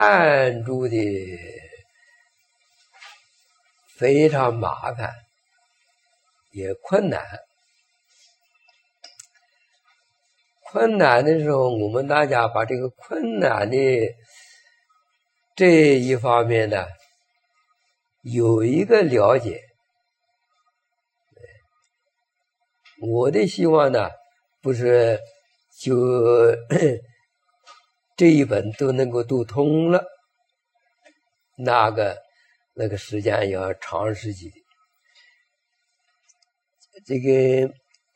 按住的非常麻烦，也困难。困难的时候，我们大家把这个困难的这一方面呢，有一个了解。我的希望呢，不是就这一本都能够读通了，那个时间要长时期的。这个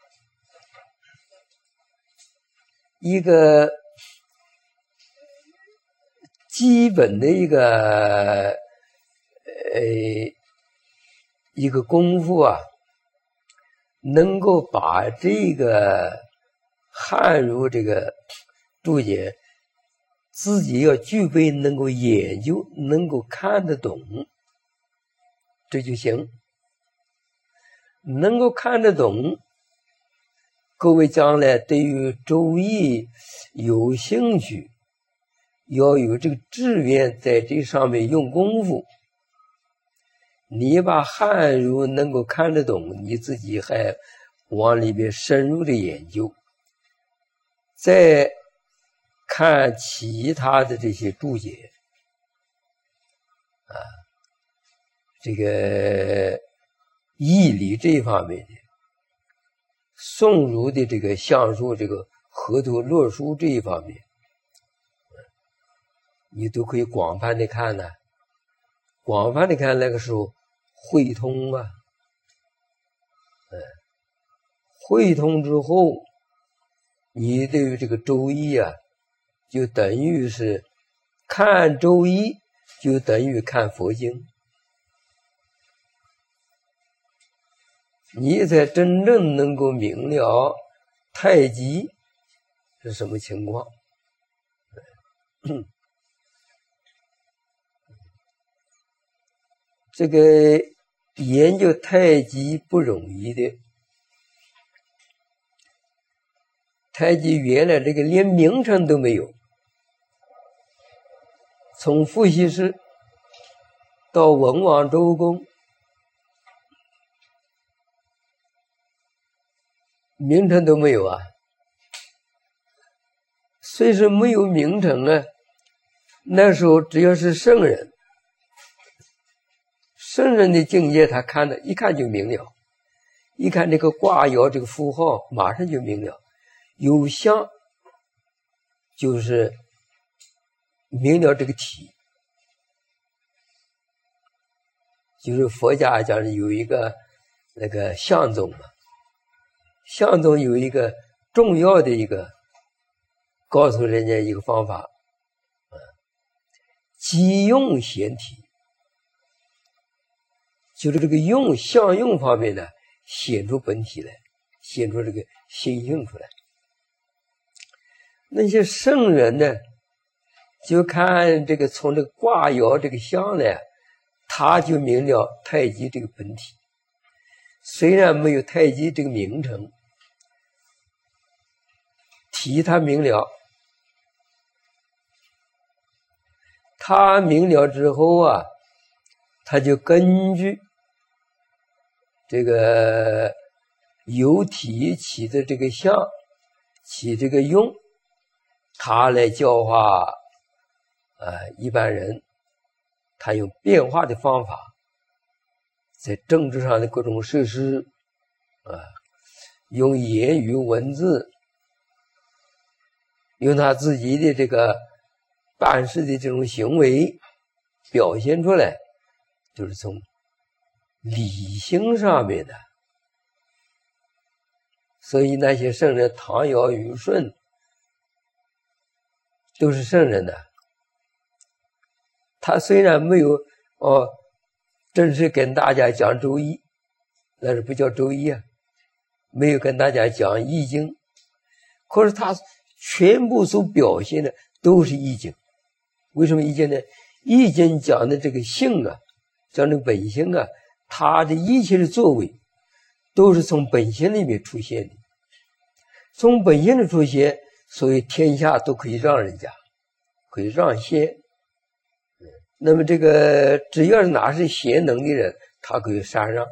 一个基本的一个功夫啊，能够把这个汉儒这个注解自己要具备，能够研究，能够看得懂，这就行。能够看得懂，各位将来对于周易有兴趣，要有这个志愿在这上面用功夫。你把汉儒能够看得懂，你自己还往里面深入的研究，再看其他的这些注解啊，这个义理这一方面的，宋儒的这个象数，这个河图洛书这一方面，你都可以广泛的看呢。广泛的看，那个时候会通啊，会通之后，你对于这个周易啊，就等于是看周易，就等于看佛经。你才真正能够明了太极是什么情况。这个研究太极不容易的，太极原来这个连名称都没有，从伏羲氏到文王周公，名称都没有啊。虽是没有名称啊，那时候只要是圣人，圣人的境界他看的一看就明了，一看这个卦爻这个符号马上就明了，有象就是明了这个体。就是佛家讲的有一个那个象宗嘛，象宗有一个重要的一个告诉人家一个方法，即用显体，就是这个用相用方面呢，显出本体来，显出这个心性出来。那些圣人呢，就看这个从这个卦爻这个象呢，他就明了太极这个本体。虽然没有太极这个名称，体他明了，他明了之后啊，他就根据这个有体起的这个象，起这个用，他来教化一般人。他用变化的方法，在政治上的各种设施用言语文字，用他自己的这个办事的这种行为表现出来，就是从理性上面的。所以那些圣人，唐尧虞舜都是圣人的。他虽然没有正式跟大家讲周易，那是不叫周易啊，没有跟大家讲易经，可是他全部所表现的都是易经。为什么易经呢？易经讲的这个性啊，讲这个本性啊，他的一切的作为都是从本性里面出现的。从本性的出现，所以天下都可以让人家，可以让先。 那么这个只要是哪是贤能的人，他可以禅让。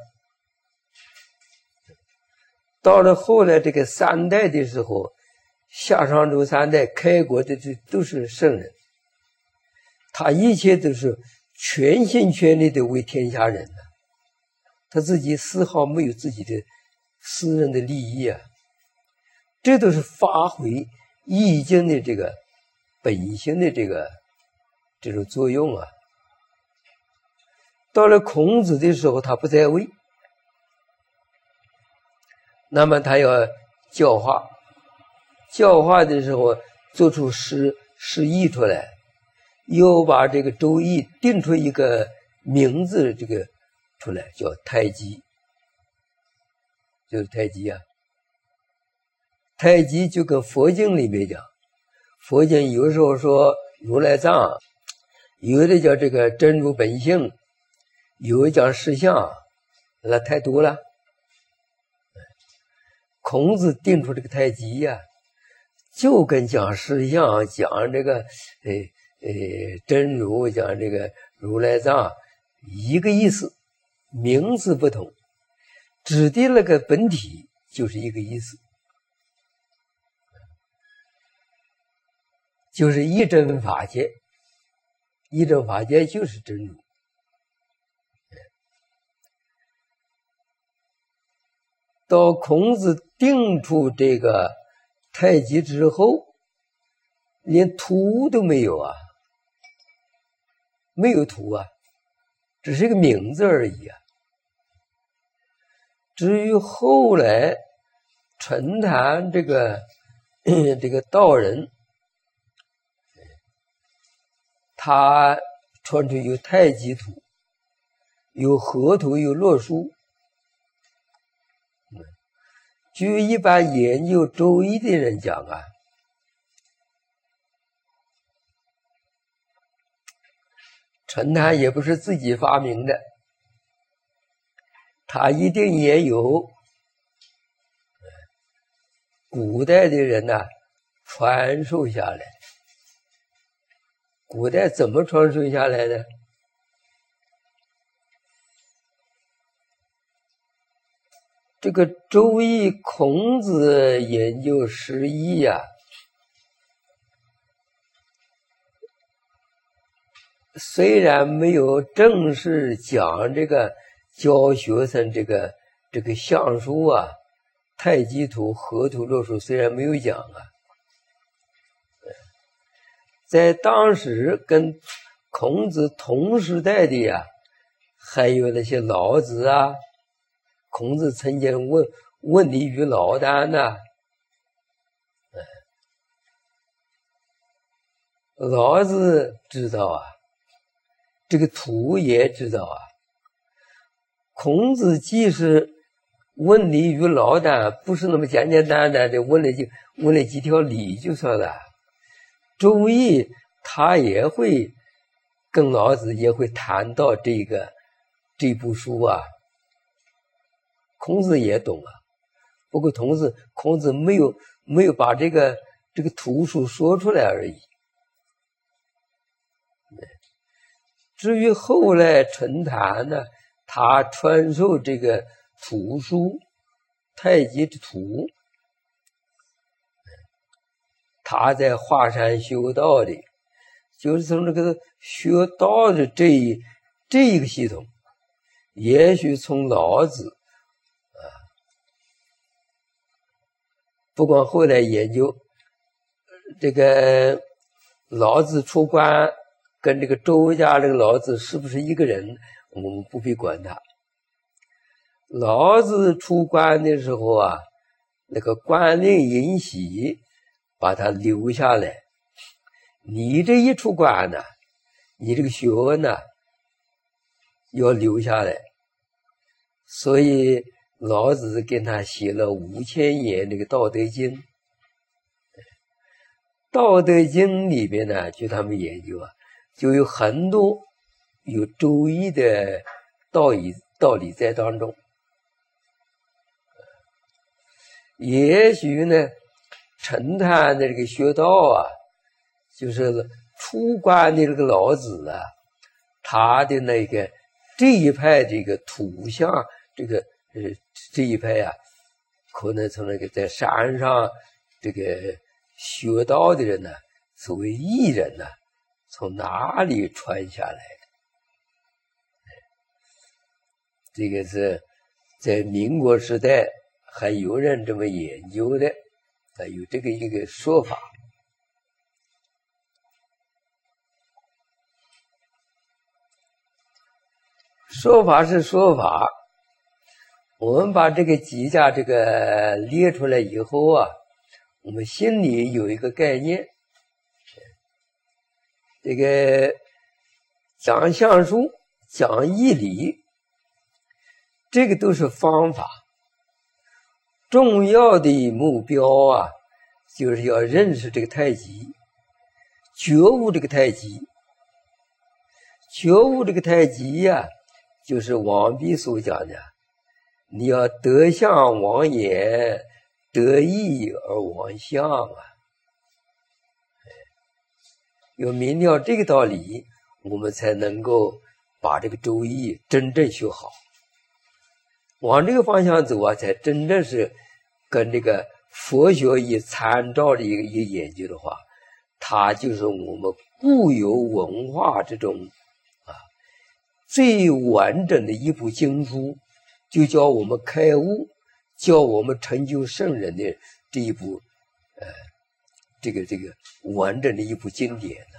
到了后来这个三代的时候，夏商周三代开国的这都是圣人，他一切都是全心全力的为天下人的，他自己丝毫没有自己的私人的利益啊，这都是发挥易经的这个本性的这种作用啊。到了孔子的时候，他不在位，那么他要教化，教化的时候做出诗意出来，又把这个周易定出一个名字这个出来，叫太极，就是太极啊。太极就跟佛经里面讲，佛经有时候说如来藏，有的叫这个真如本性，有的讲实相，那太多了。孔子定出这个太极呀，就跟讲实相，讲这个真如，讲这个如来藏一个意思，名字不同，指的那个本体就是一个意思，就是一真法界，一真法界就是真如。到孔子定出这个太极之后，连图都没有啊，没有图啊，只是个名字而已啊。至于后来陈坛这个道人，他传出有太极图，有河图，有洛书。据一般研究周易的人讲啊，陈坛也不是自己发明的，他一定也有古代的人呢传授下来。古代怎么传授下来的？这个周易孔子研究释义呀，虽然没有正式讲这个教学生这个象数啊，太极图、河图、洛书虽然没有讲啊，在当时跟孔子同时代的呀，还有那些老子啊。孔子曾经问礼于老聃呐，老子知道啊，这个图也知道啊。孔子即使问礼于老聃，不是那么简简单单的问了几条礼就算了。周易他也会跟老子也会谈到这部书啊。孔子也懂啊，不过孔子没有把这个图书说出来而已。至于后来陈坛呢，他传授这个图书太极之图，他在华山修道的，就是从这个学道的这一个系统，也许从老子不光后来研究这个老子出关跟这个周家这个老子是不是一个人，我们不必管他。老子出关的时候啊，那个官令尹喜把他留下来，你这一出关呢，你这个学问呢要留下来，所以老子跟他写了5000言这个《道德经》。《道德经》里面呢，据他们研究啊，就有很多有周易的道理在当中。也许呢，陈坛的这个学道啊，就是出关的这个老子啊， 他的那个这一派这个土象，这一派啊，可能从那个在山上这个学道的人呢，所谓艺人呢，从哪里传下来的？这个是在民国时代还有人这么研究的，有这个一个说法。说法是说法，我们把这个几家这个列出来以后啊，我们心里有一个概念。这个讲相术、讲义理，这个都是方法。重要的目标啊，就是要认识这个太极，觉悟这个太极。觉悟这个太极呀，就是王弼所讲的，你要得相忘言，得意而忘相啊。要明了这个道理，我们才能够把这个周易真正学好。往这个方向走啊，才真正是跟这个佛学一参照的一个研究的话，它就是我们固有文化这种最完整的一部经书，就叫我们开悟，叫我们成就圣人的这一部这个完整的一部经典呢。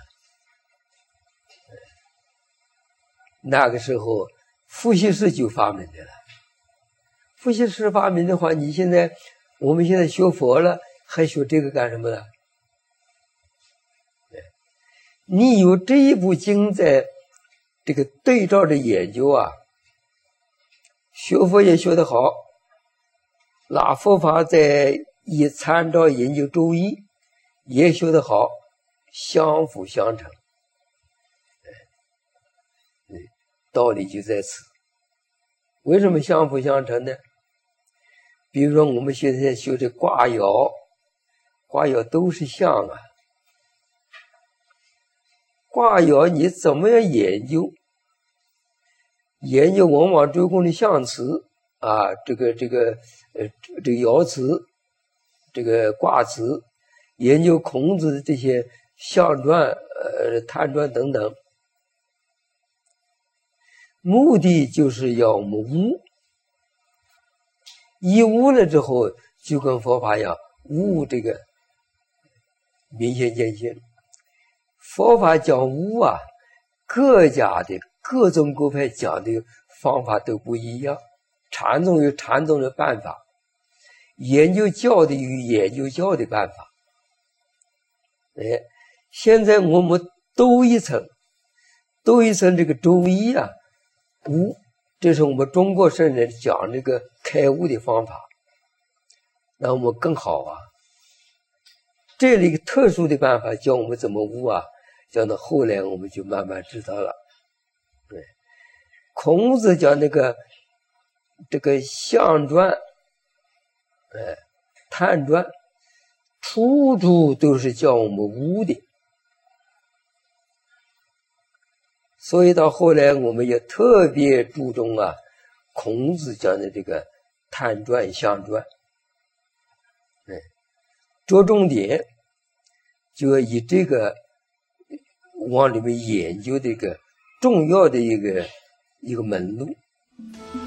那个时候伏羲氏就发明的了。伏羲氏发明的话，我们现在学佛了，还学这个干什么呢？你有这一部经在这个对照着研究啊，学佛也学得好，拿佛法在一参照研究周易也学得好，相辅相成。道理就在此。为什么相辅相成呢？比如说我们现在学的卦爻，卦爻都是象啊。卦爻你怎么样研究？研究文王周公的象辞啊，这个爻辞，这个卦辞，研究孔子的这些象传、探传等等，目的就是要我们悟。一悟了之后，就跟佛法一样，悟这个明显见性。佛法讲悟啊，各家的各宗各派讲的方法都不一样。禅宗有禅宗的办法，研究教的有研究教的办法。现在我们兜一层这个周易啊，悟，这是我们中国圣人讲这个开悟的方法，那我们更好啊。这里一个特殊的办法教我们怎么悟啊，讲到后来我们就慢慢知道了。对，孔子讲这个象传、探传，处处都是教我们悟的。所以到后来我们也特别注重啊，孔子讲的这个探传、象传，着重点就要以这个往里面研究这个重要的一个门路。